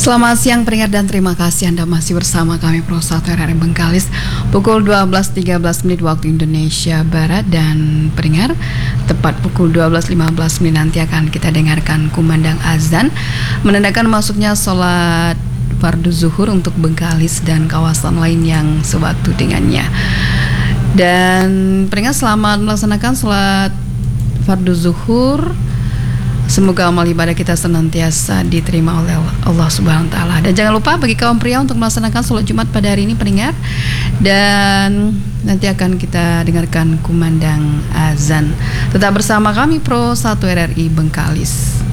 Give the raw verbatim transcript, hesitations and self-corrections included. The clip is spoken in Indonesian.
Selamat siang pendengar dan terima kasih Anda masih bersama kami Pro satu R R I Bengkalis pukul dua belas tiga belas menit waktu Indonesia Barat. Dan pendengar, tepat pukul dua belas lima belas menit nanti akan kita dengarkan kumandang azan menandakan masuknya sholat fardu zuhur untuk Bengkalis dan kawasan lain yang sewaktu dengannya. Dan pendengar, selamat melaksanakan sholat fardu zuhur. Semoga amal ibadah kita senantiasa diterima oleh Allah Subhanahu wa taala. Dan jangan lupa bagi kaum pria untuk melaksanakan sholat Jumat pada hari ini pendengar. Dan nanti akan kita dengarkan kumandang azan. Tetap bersama kami Pro satu R R I Bengkalis.